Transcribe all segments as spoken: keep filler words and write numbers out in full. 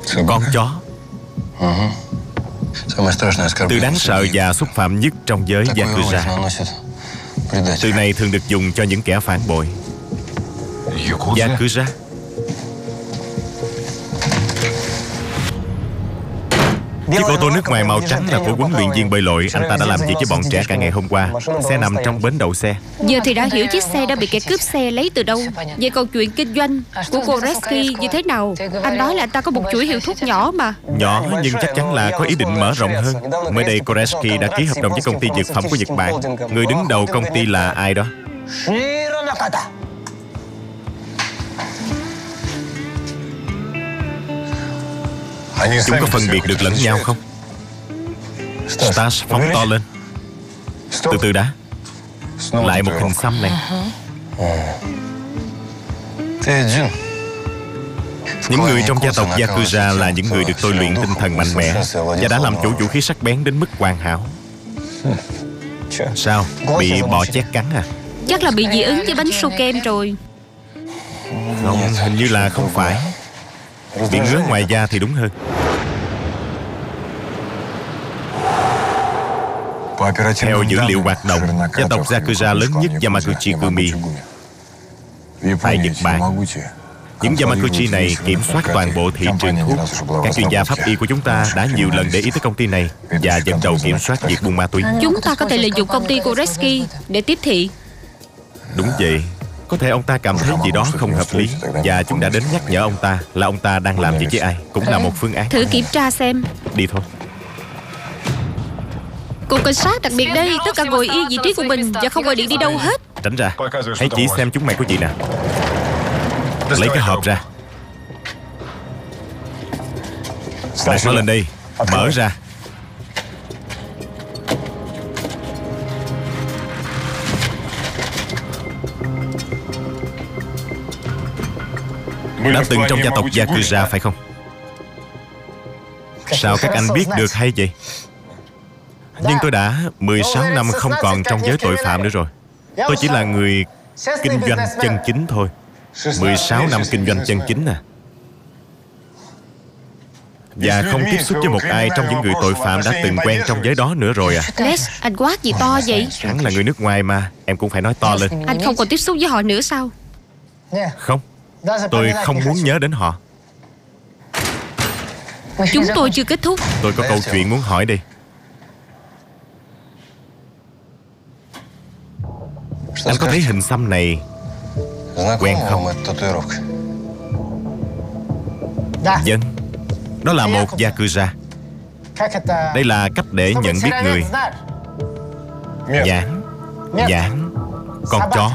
Con chó. Từ đáng sợ và xúc phạm nhất trong giới Yakuza. Từ này thường được dùng cho những kẻ phản bội. Yakuza. Chiếc ô tô nước ngoài màu trắng là của huấn luyện viên bơi lội. Anh ta đã làm việc với bọn trẻ cả ngày hôm qua. Xe nằm trong bến đậu xe. Giờ thì đã hiểu chiếc xe đã bị kẻ cướp xe lấy từ đâu. Vậy câu chuyện kinh doanh của Koreski như thế nào? Anh nói là anh ta có một chuỗi hiệu thuốc nhỏ mà. Nhỏ nhưng chắc chắn là có ý định mở rộng hơn. Mới đây Koreski đã ký hợp đồng với công ty dược phẩm của Nhật Bản. Người đứng đầu công ty là ai đó? Chúng có phân biệt được lẫn nhau không? Stas phóng to lên. Từ từ đã. Lại một hình xăm này. Những người trong gia tộc Yakuza là những người được tôi luyện tinh thần mạnh mẽ và đã làm chủ vũ khí sắc bén đến mức hoàn hảo. Sao? Bị bọ chét cắn à? Chắc là bị dị ứng với bánh su kem rồi. Không, hình như là không phải. Bị ngứa ngoài da thì đúng hơn. Theo dữ liệu hoạt động, gia tộc Yakuza lớn nhất Yamaguchi Gumi tại Nhật Bản. Những Yamaguchi này kiểm soát toàn bộ thị trường thuốc. Các chuyên gia pháp y của chúng ta đã nhiều lần để ý tới công ty này và dẫn đầu kiểm soát việc buôn ma túy. Chúng ta có thể lợi dụng công ty Koreski để tiếp thị. Đúng vậy. Có thể ông ta cảm thấy gì đó không hợp lý và chúng đã đến nhắc nhở ông ta là ông ta đang làm việc với ai. Cũng là một phương án. Thử kiểm tra xem. Đi thôi. Cục cảnh sát đặc biệt đây. Tất cả ngồi yên vị trí của mình và không gọi điện đi đâu hết. Tránh ra. Hãy chỉ xem chúng mày có gì nè. Lấy cái hộp ra. Đặt nó lên đây. Mở ra. Đã từng trong gia tộc Yakuza phải không? Sao các anh biết được hay vậy? Nhưng tôi đã mười sáu năm không còn trong giới tội phạm nữa rồi. Tôi chỉ là người kinh doanh chân chính thôi. mười sáu năm kinh doanh chân chính à. Và không tiếp xúc với một ai trong những người tội phạm đã từng quen trong giới đó nữa rồi à. Les, anh quát gì to vậy? Hắn là người nước ngoài mà. Em cũng phải nói to lên. Anh không còn tiếp xúc với họ nữa sao? Không. Tôi không muốn nhớ đến họ. Chúng tôi chưa kết thúc. Tôi có câu chuyện muốn hỏi đây. Anh có thấy hình xăm này quen không? Vâng. Đó là một Yakuza. Đây là cách để nhận biết người. Nhãn. Nhãn. Con chó.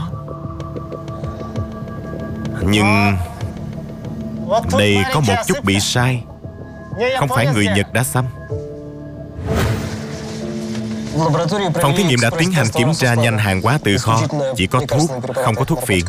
Nhưng đây có một chút bị sai. Không phải người Nhật đã xăm. Phòng thí nghiệm đã tiến hành kiểm tra nhanh hàng hóa từ kho. Chỉ có thuốc, không có thuốc phiện.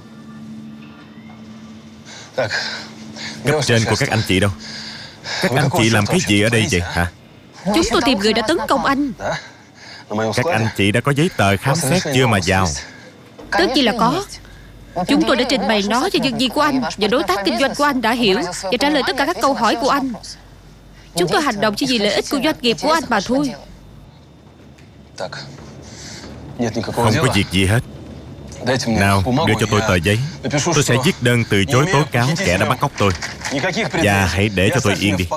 Cấp trên của các anh chị đâu? Các anh chị làm cái gì ở đây vậy hả? Chúng tôi tìm người đã tấn công anh. Các anh chị đã có giấy tờ khám xét chưa mà vào? Tất nhiên là có. Chúng tôi đã trình bày nó cho nhân viên của anh và đối tác kinh doanh của anh đã hiểu và trả lời tất cả các câu hỏi của anh. Chúng tôi hành động chỉ vì lợi ích của doanh nghiệp của anh mà thôi. Không có việc gì hết. Nào, đưa cho tôi tờ giấy. Tôi sẽ viết đơn từ chối tố cáo kẻ đã bắt cóc tôi. Và hãy để cho tôi yên đi.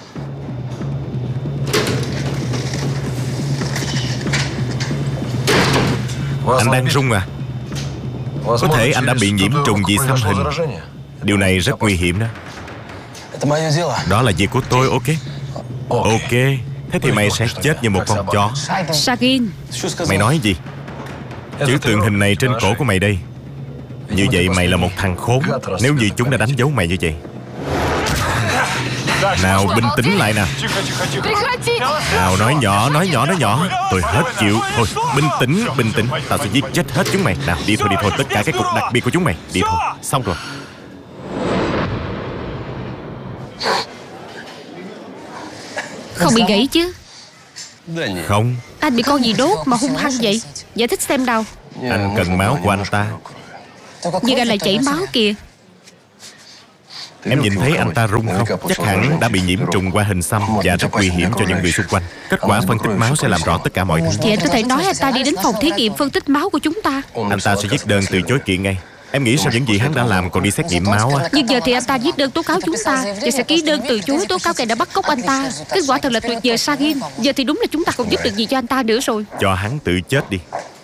Anh đang run à? Có thể anh đã bị nhiễm trùng gì xăm hình. Điều này rất nguy hiểm đó. Đó là việc của tôi, ok? Ok. Thế thì mày sẽ chết như một con chó. Sagin. Mày nói gì? Chữ tượng hình này trên cổ của mày đây. Như vậy mày là một thằng khốn. Nếu như chúng đã đánh dấu mày như vậy. Nào, bình tĩnh lại nè. Nào, nói nhỏ, nói nhỏ, nói nhỏ. Tôi hết chịu. Thôi, bình tĩnh, bình tĩnh. Tao sẽ giết chết hết chúng mày. Nào, đi thôi, đi thôi. Tất cả cái cục đặc biệt của chúng mày. Đi thôi, xong rồi. Không bị gãy chứ? Không. Anh bị con gì đốt mà hung hăng vậy? Giải thích xem nào. Anh cần máu của anh ta. Nhưng anh lại chảy máu kìa. Em nhìn thấy anh ta run không? Chắc hẳn đã bị nhiễm trùng qua hình xăm và rất nguy hiểm cho những người xung quanh. Kết quả phân tích máu sẽ làm rõ tất cả mọi thứ. Thì anh có thể nói anh ta đi đến phòng thí nghiệm phân tích máu của chúng ta. Anh ta sẽ viết đơn từ chối kiện ngay. Em nghĩ sau những gì hắn đã làm còn đi xét nghiệm máu á. Nhưng giờ thì anh ta viết đơn tố cáo chúng ta và sẽ ký đơn từ chối tố cáo kẻ đã bắt cóc anh ta. Kết quả thật là tuyệt vời, Sagin. Giờ thì đúng là chúng ta không giúp được gì cho anh ta nữa rồi. Cho hắn tự chết đi.